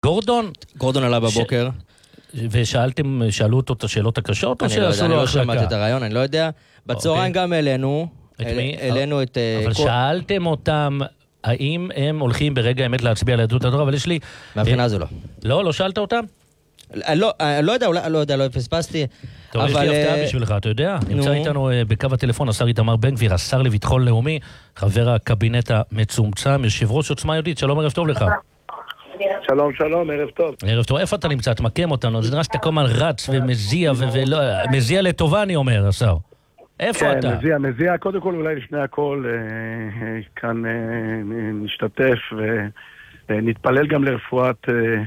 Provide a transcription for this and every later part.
גורדון? גורדון עלה בבוקר. שאלו אותו את השאלות הקשות, או שעשו אני לו לא החלקה? שמעתי את הרעיון, אני לא יודע. בצהריים גם העלינו את... אבל שאלתם אותם, האם הם הולכים ברגע האמת להצביע על יהדות התורה, אבל יש לי... מהבחינה הזו לא. לא שאלת אותם? לא יודע, לא פספסתי. טוב, יש לי הפתעה בשבילך, אתה יודע? נמצא איתנו בקו הטלפון השר איתמר בן גביר, השר לביטחון לאומי, חבר הקבינט המצומצם, יושב ראש עוצמה יהודית. שלום, ערב טוב לך. שלום, ערב טוב. ערב טוב, איפה אתה נמצא? תמקם אותנו, זה נראה שאתה כל הזמן רץ ומזיע, מזיע לטובה אני אומר, השר. איפה אתה? כן, מזיע, קודם כל אולי לפני הכל, כאן נשתתף ונתפלל גם לרפואת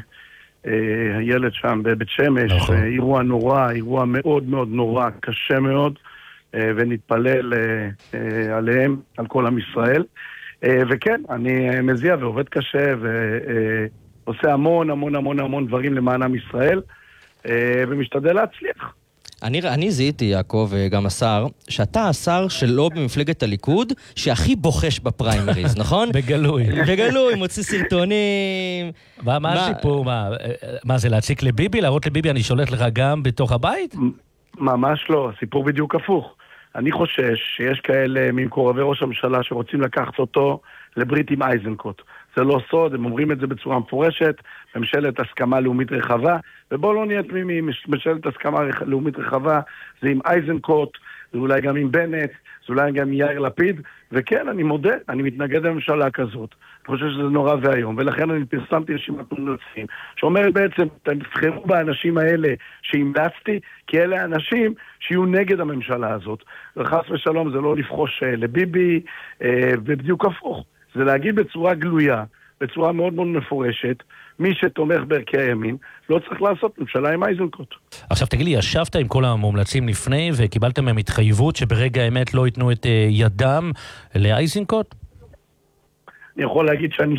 הילד שם בבית שמש, אירוע נורא, אירוע מאוד מאוד נורא, קשה מאוד, ונתפלל עליהם, על כל עם ישראל. וכן, אני מזיע ועובד קשה ועושה המון דברים למען עם ישראל, ומשתדל להצליח. אני זיהיתי, יעקב, גם השר, שאתה השר שלו במפלגת הליכוד, שהכי בוחש בפריימריז, נכון? בגלוי, מוציא סרטונים. מה הסיפור? מה זה, להציק לביבי? להראות לביבי אני שולט לך גם בתוך הבית? ממש לא, הסיפור בדיוק הפוך. אני חושש שיש כאלה ממקורבי ראש הממשלה שרוצים לקחת אותו לברית עם אייזנקוט. זה לא סוד, הם אומרים את זה בצורה מפורשת, ממשלת הסכמה לאומית רחבה, ובואו לא נהיה תמימים, ממשלת הסכמה לאומית רחבה, זה עם אייזנקוט, זה אולי גם עם בנט, זה אולי גם עם יאיר לפיד, וכן, אני מודה, אני מתנגד לממשלה כזאת. אני חושב שזה נורא והיום, ולכן אני פרסמתי רשימת מומלצים, שאומרת בעצם, תבחרו באנשים האלה שהמלצתי, כי אלה האנשים שיהיו נגד הממשלה הזאת. וחס ושלום זה לא לבחוש לביבי, ובדיוק הפוך. זה להגיד בצורה גלויה, בצורה מאוד מאוד מפורשת, מי שתומך בערכי הימין, לא צריך לעשות ממשלה עם אייזנקוט. עכשיו תגיד לי, ישבת עם כל המומלצים לפני, וקיבלתם מהם התחייבות שברגע האמת לא ייתנו את ידם לאייזנקוט? אני יכול להגיד שאני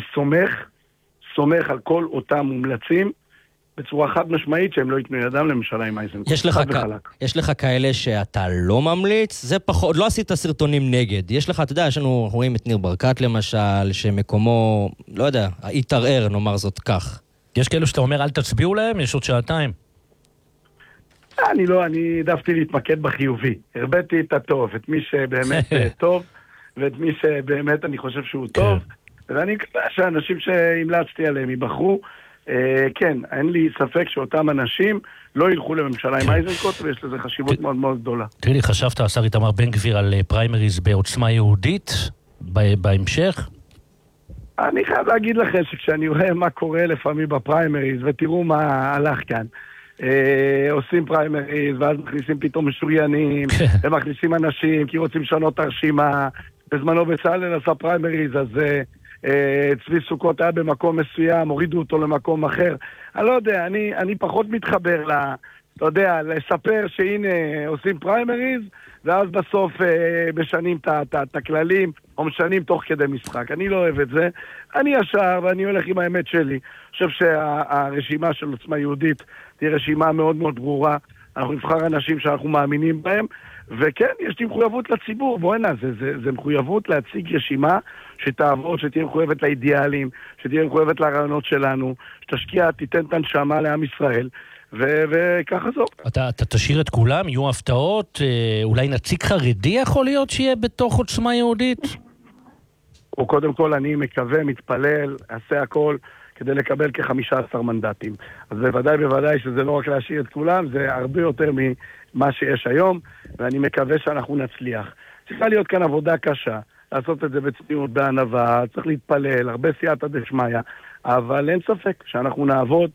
סומך על כל אותם מומלצים, בצורה חד משמעית שהם לא ייתנו ידם לממשלה עם אייזנקוט. יש לך כאלה שאתה לא ממליץ? זה פחות, לא עשית סרטונים נגד. יש לך, אתה יודע, אנחנו רואים את ניר ברקת למשל, שמקומו, לא יודע, התערער, נאמר זאת כך. יש כאלו שאתה אומר, אל תצביעו להם, יש עוד שעתיים. אני העדפתי להתמקד בחיובי. הרבאתי את הטוב, את מי שבאמת טוב, ואת מי שבאמת אני חושב שהוא טוב, ואני מקווה שהאנשים שהמלצתי עליהם ייבחרו, כן, אין לי ספק שאותם אנשים לא ילכו לממשלה עם אייזנקוט, ויש לזה חשיבות מאוד מאוד גדולה. תראי לי, חשבת, השר איתמר בן גביר, על פריימריז בעוצמה יהודית בהמשך? אני חייב להגיד לכם שכשאני רואה מה קורה לפעמים בפריימריז, ותראו מה הלך כאן, עושים פריימריז, ואז מכניסים פתאום משוריינים, ומכניסים אנשים כי רוצים לשנות את הרשימה. בזמנו בצלאל עשה פריימריז, אז צבי סוכות היה במקום מסוים, הורידו אותו למקום אחר. אני לא יודע, אני פחות מתחבר אתה יודע, לספר שהנה עושים פריימריז, ואז בסוף משנים את הכללים, או משנים תוך כדי משחק. אני לא אוהב את זה. אני ישר, ואני הולך עם האמת שלי. אני חושב שהרשימה של עוצמה יהודית תהיה רשימה מאוד מאוד ברורה. אנחנו נבחר אנשים שאנחנו מאמינים בהם, וכן, יש לי מחויבות לציבור. בואנה, זה מחויבות להציג רשימה שתעבור, שתהיה מחויבת לאידיאלים, שתהיה מחויבת לרעיונות שלנו, שתשקיע, תיתן את הנשמה לעם ישראל, וככה זו. אתה תשאיר את כולם, יהיו הפתעות, אולי נציג חרדי יכול להיות שיהיה בתוך עוצמה יהודית? קודם כל אני מקווה, מתפלל, אעשה הכל כדי לקבל כ-15 מנדטים. אז בוודאי שזה לא רק להשאיר את כולם, זה הרבה יותר ממה שיש היום, ואני מקווה שאנחנו נצליח. צריכה להיות כאן עבודה קשה, לעשות את זה בצניעות, בענווה, צריך להתפלל, הרבה סייעתא דשמיא, אבל אין ספק שאנחנו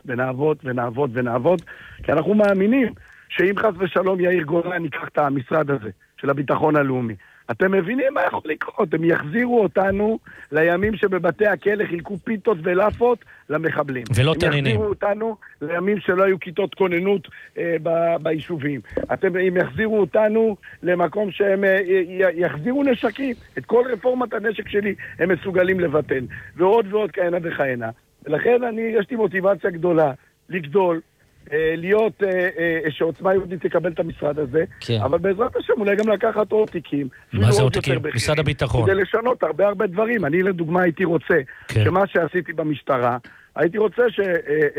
נעבוד, כי אנחנו מאמינים שאם חס ושלום יאיר גולן ייקח את המשרד הזה, של הביטחון הלאומי, אתם מבינים מה יכול לקרות? הם יחזירו אותנו לימים שבבתי הכלא חילקו פיתות ולאפות למחבלים. ולא תנינים. הם יחזירו אותנו לימים שלא היו כיתות כוננות ביישובים. הם יחזירו אותנו למקום שהם יחזירו נשקים. את כל רפורמת הנשק שלי הם מסוגלים לבטל. ועוד ועוד כהנה וכהנה. ולכן יש לי מוטיבציה גדולה לגדול, להיות שעוצמה יהודית תקבל את המשרד הזה, אבל בעזרת השם אולי גם לקחת עוד תיקים. מה זה עוד תיקים? משרד הביטחון. כדי לשנות הרבה דברים. אני לדוגמה הייתי רוצה שמה שעשיתי במשטרה, הייתי רוצה